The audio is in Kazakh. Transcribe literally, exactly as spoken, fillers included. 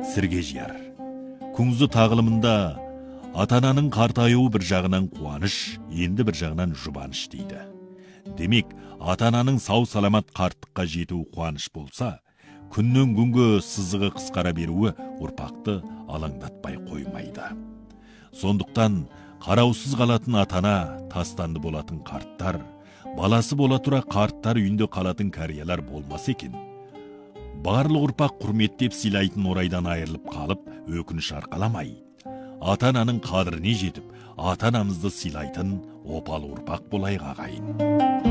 сірге жияр. Күңзі тағылымында ата-ананың қартаюы бір жағынан қуаныш, енді бір жағынан жұбаныш дейді. Демек, ата-ананың сау саламат қарттыққа жетуі қуаныш болса, күннен күнге сызығы қысқара беруі ұрпақты алаңдатпай қоймайды. Сондықтан қараусыз қалатын ата-ана, тастанды болатын қарттар, баласы бола тұра қарттар үйінде қалатын кәриялар болмаса екен. Барлық ұрпақ құрметтеп сыйлайтын орайдан айырылып қалып, өкініш арқаламай, ата-ананың қадіріне жетіп, ата-анамызды сыйлайтын опалы ұрпақ болайық ағайын.